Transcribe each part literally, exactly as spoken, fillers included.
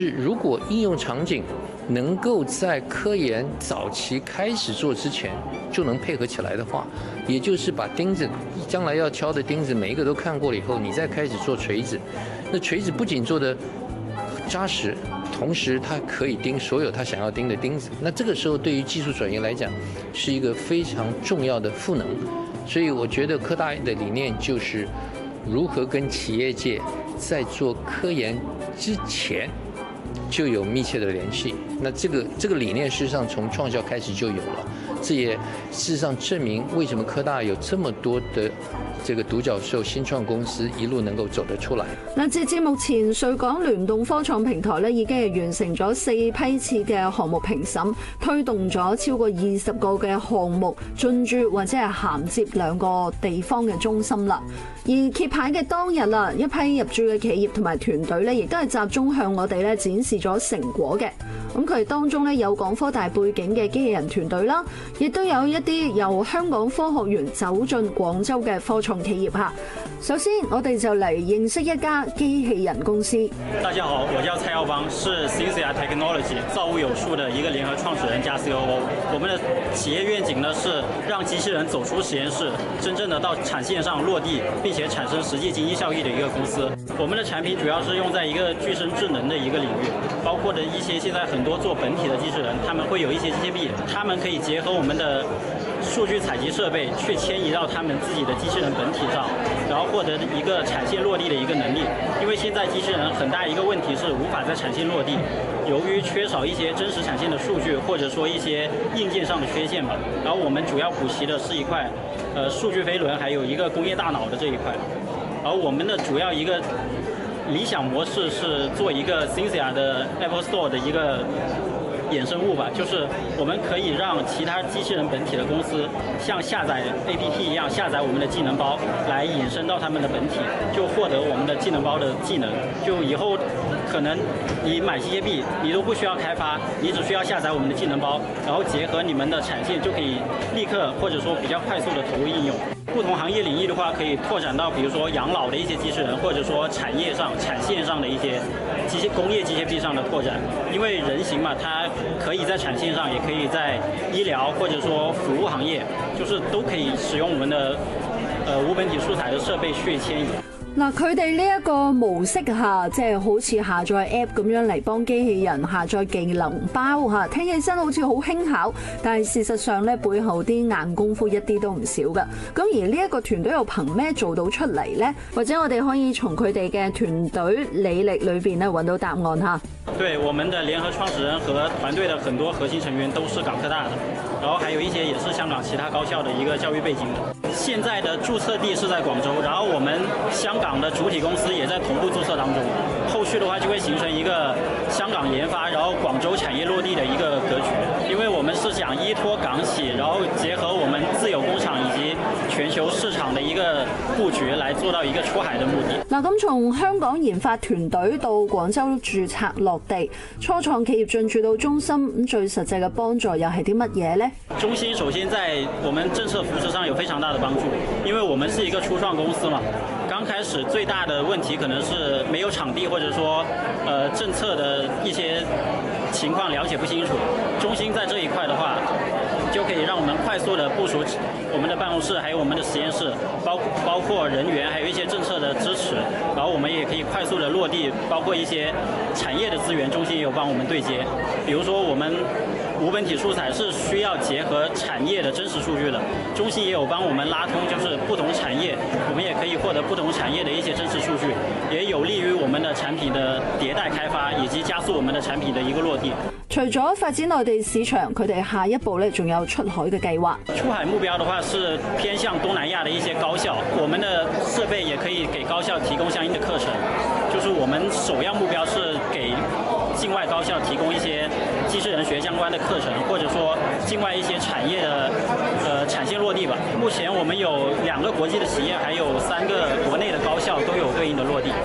如果应用场景能够在科研早期开始做之前就能配合起来的话，也就是把钉子将来要敲的钉子每一个都看过了以后，你再开始做锤子，那锤子不仅做的扎实，同时它可以钉所有他想要钉的钉子。那这个时候对于技术转移来讲，是一个非常重要的赋能。所以我觉得科大的理念就是如何跟企业界在做科研之前就有密切的联系。那这个这个理念事实上从创校开始就有了，这也事实上證明為什麼科大有這麼多的這個獨角獸新創公司一路能夠走得出來。 嗱，截至目前，瑞港聯動科創平台咧已經係完成咗四批次嘅項目評審，推動咗超過二十個嘅項目進駐或者係銜接兩個地方嘅中心啦。而揭牌嘅當日啦，一批入駐嘅企業同埋團隊咧，亦都係集中向我哋咧展示咗成果嘅。咁佢哋當中咧有港科大背景嘅機器人團隊啦，亦都有一啲由香港科學園走進廣州嘅科創企業嚇。首先，我哋就嚟認識一家機器人公司。 大家好，我叫蔡耀邦，是 Synthia Technology 造物有術的一個聯合創始人加 C O O。我們的企業願景呢是讓機器人走出實驗室，真正的到產線上落地，並且產生實際經濟效益的一個公司。我們的產品主要是用在一個具身智能的一個領域，包括的一些現在很多做本體的機器人，他們會有一些機械臂，他們可以結合我們的數據採集設備去遷移到他們自己的機器人本體上，然後獲得一個產線落地的一個能力。因為現在機器人很大一個問題是無法在產線落地，由於缺少一些真實產線的數據，或者說一些硬件上的缺陷吧。然後我們主要補齊的是一塊呃數據飛輪，還有一個工業大腦的這一塊。而我們的主要一個理想模式是做一個 Synthia 的 Apple Store 的一個衍生物吧，就是我們可以讓其他機器人本體的公司像下載 A P P 一樣下載我們的技能包，來衍生到他們的本體，就獲得我們的技能包的技能。就以後可能你買機械臂，你都不需要開發，你只需要下載我們的技能包，然後結合你們的產線，就可以立刻或者說比較快速的投入應用。不同行業領域的話，可以拓展到比如說養老的一些機器人，或者說產業上、產線上的一些機械工業機械臂上的拓展。因為人形嘛，它可以在產線上，也可以在醫療或者說服務行業，就是都可以使用我們的呃無本體素材的設備去遷移。 嗱，佢哋呢一個模式下，即係好似下載 App 咁樣嚟幫機器人下載技能包嚇，聽起身好似好輕巧，但係事實上咧背後啲硬功夫一啲都唔少噶。咁而呢一個團隊又憑咩做到出嚟呢？或者我哋可以從佢哋嘅團隊履歷裏邊咧揾到答案嚇。 對，我們的聯合創始人和團隊的很多核心成員都是港科大的，然後還有一些也是香港其他高校的一個教育背景的。現在的註冊地是在廣州，然後我們香港的主體公司也在同步註冊當中。後續的話就會形成一個香港研發，然後廣州產業落地的一個格局。因為我們是想依託港企，然後結合我們自有工廠以及全球市場的一個佈局，來做到一個出海的目的。 嗱，咁從香港研發團隊到廣州註冊落地，初創企業進駐到中心，咁最實際嘅幫助又係啲乜嘢呢？ 中心首先在我們政策扶持上有非常大的幫助，因為我們是一個初創公司嘛。剛開始最大的問題可能是沒有場地，或者說，呃，政策的一些情況了解不清楚。中心在這一塊的話，就可以讓我們快速的部署我們的辦公室，還有我們的實驗室，包包括人員，還有一些政策的支持。然後我們也可以快速的落地，包括一些產業的資源，中心也有幫我們對接。比如說我們無本體素材是需要結合產業的真實數據的，中心也有幫我們拉通，就是不同產業，我們也可以獲得不同產業的一些真實數據，也有利於我們的產品的迭代開發，以及加速我們的產品的一個落地。 除咗發展內地市場，佢哋下一步咧仲有出海嘅計劃。 出海目標的話是偏向東南亞的一些高校，我們的設備也可以給高校提供相應的課程，就是我們首要目標是給境外高校提供一些機器人學相關的課程，或者說境外一些產業的呃產線落地吧。目前我們有兩個國際的企業，還有三個國內的高校都有對應的落地。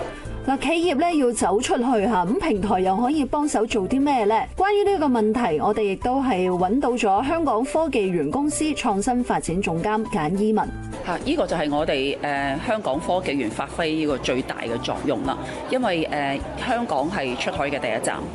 嗱，企業咧要走出去嚇，咁平台又可以幫手做啲咩呢？關於呢個問題，我哋亦都係揾到咗香港科技園公司創新發展總監簡依文。 嚇，呢個就係我哋誒、呃、香港科技園發揮呢個最大嘅作用啦。因為誒、呃、香港係出海嘅第一站，